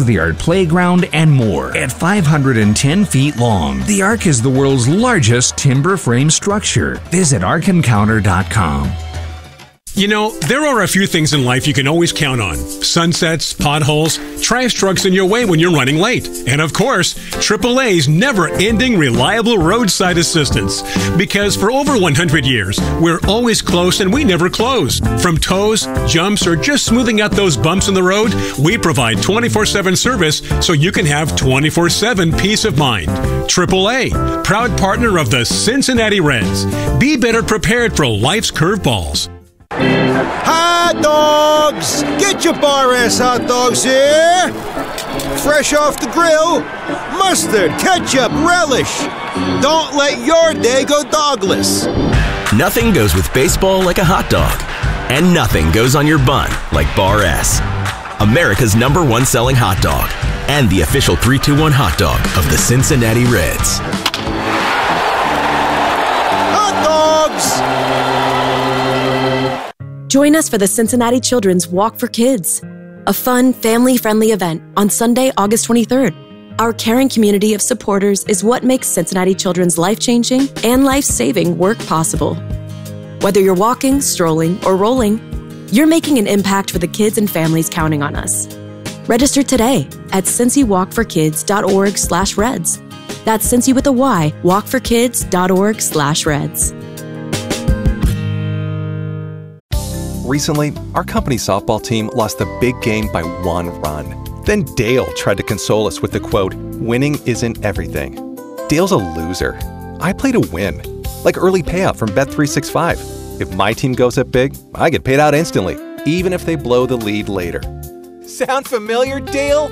state-of-the-art playground, and more. At 510 feet long, the Ark is the world's largest timber frame structure. Visit ArkEncounter.com. You know, there are a few things in life you can always count on. Sunsets, potholes, trash trucks in your way when you're running late. And of course, AAA's never-ending reliable roadside assistance. Because for over 100 years, we're always close and we never close. From tows, jumps, or just smoothing out those bumps in the road, we provide 24/7 service so you can have 24/7 peace of mind. AAA, proud partner of the Cincinnati Reds. Be better prepared for life's curveballs. Hot dogs! Get your Bar S hot dogs here! Fresh off the grill, mustard, ketchup, relish. Don't let your day go dogless. Nothing goes with baseball like a hot dog. And nothing goes on your bun like Bar S. America's #1 selling hot dog. And the official 3-2-1 hot dog of the Cincinnati Reds. Hot dogs! Join us for the Cincinnati Children's Walk for Kids, a fun, family-friendly event on Sunday, August 23rd. Our caring community of supporters is what makes Cincinnati Children's life-changing and life-saving work possible. Whether you're walking, strolling, or rolling, you're making an impact for the kids and families counting on us. Register today at CincyWalkForKids.org/Reds. That's Cincy with a Y, walkforkids.org/Reds. Recently, our company's softball team lost the big game by 1 run. Then Dale tried to console us with the quote, "Winning isn't everything." Dale's a loser. I play to win, like early payout from Bet365. If my team goes up big, I get paid out instantly, even if they blow the lead later. Sound familiar, Dale?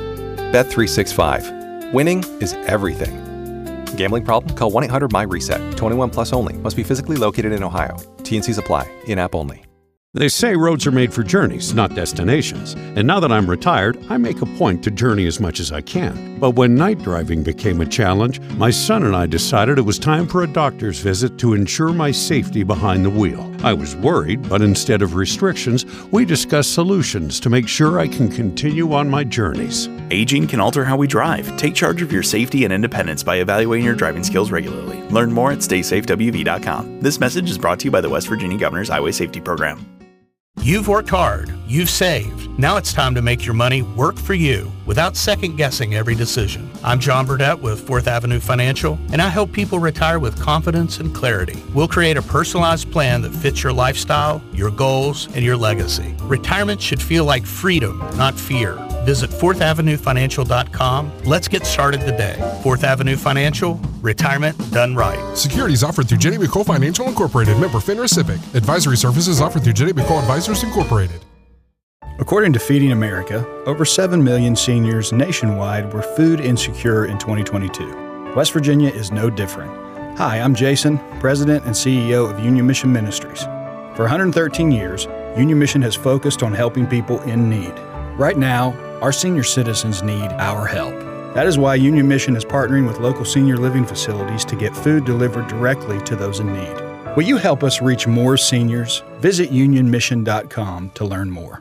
Bet365. Winning is everything. Gambling problem? Call 1-800-MY-RESET. 21 plus only. Must be physically located in Ohio. T&Cs apply. In-app only. They say roads are made for journeys, not destinations. And now that I'm retired, I make a point to journey as much as I can. But when night driving became a challenge, my son and I decided it was time for a doctor's visit to ensure my safety behind the wheel. I was worried, but instead of restrictions, we discussed solutions to make sure I can continue on my journeys. Aging can alter how we drive. Take charge of your safety and independence by evaluating your driving skills regularly. Learn more at StaySafeWV.com. This message is brought to you by the West Virginia Governor's Highway Safety Program. You've worked hard. You've saved. Now it's time to make your money work for you without second-guessing every decision. I'm John Burdett with 4th Avenue Financial, and I help people retire with confidence and clarity. We'll create a personalized plan that fits your lifestyle, your goals, and your legacy. Retirement should feel like freedom, not fear. Visit 4thavenuefinancial.com. Let's get started today. 4th Avenue Financial, retirement done right. Securities offered through Jenny McCole Financial Incorporated, member FINRA SIPC. Advisory services offered through Jenny McCole Advisors Incorporated. According to Feeding America, over 7 million seniors nationwide were food insecure in 2022. West Virginia is no different. Hi, I'm Jason, President and CEO of Union Mission Ministries. For 113 years, Union Mission has focused on helping people in need. Right now, our senior citizens need our help. That is why Union Mission is partnering with local senior living facilities to get food delivered directly to those in need. Will you help us reach more seniors? Visit unionmission.com to learn more.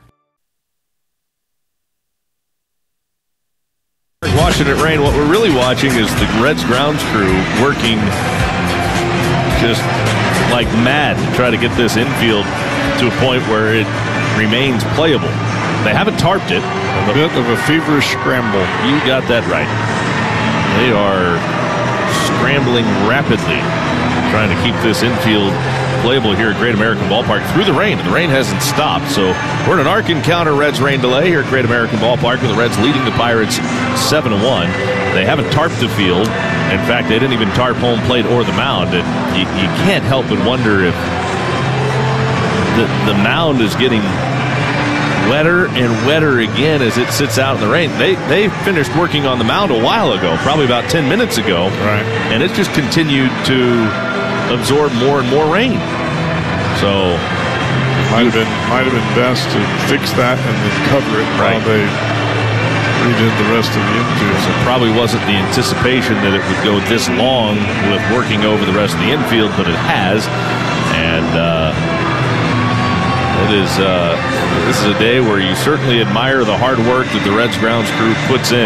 Watching it rain, what we're really watching is the Reds grounds crew working just like mad to try to get this infield to a point where it remains playable. They haven't tarped it. A bit of a feverish scramble. You got that right. They are scrambling rapidly, trying to keep this infield playable here at Great American Ballpark through the rain. And the rain hasn't stopped. So we're in an Ark Encounter Reds rain delay here at Great American Ballpark with the Reds leading the Pirates 7-1. They haven't tarped the field. In fact, they didn't even tarp home plate or the mound. And you can't help but wonder if the mound is getting wetter and wetter again as it sits out in the rain. They finished working on the mound a while ago, probably about 10 minutes ago. Right. And it just continued to absorb more and more rain. So might have been best to fix that and then cover it while they redid the rest of the infield. So it probably wasn't the anticipation that it would go this long with working over the rest of the infield, but it has. And this is a day where you certainly admire the hard work that the Reds grounds crew puts in.